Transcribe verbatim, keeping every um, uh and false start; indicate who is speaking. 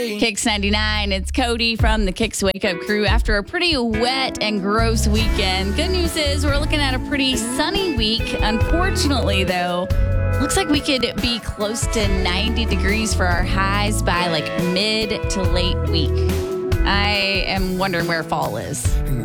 Speaker 1: Kicks ninety-nine, it's Cody from the Kicks Wake Up crew after a pretty wet and gross weekend. Good news is we're looking at a pretty sunny week. Unfortunately, though, looks like we could be close to ninety degrees for our highs by like mid to late week. I am wondering where fall is.